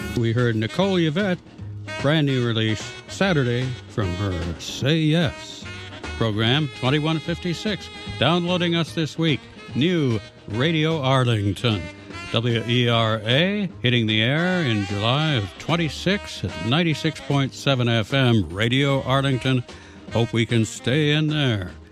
We heard Nicole Yvette, brand new release Saturday from her Say Yes program, 2156. Downloading us this week, new Radio Arlington. WERA hitting the air in July of 26 at 96.7 FM. Radio Arlington. Hope we can stay in there.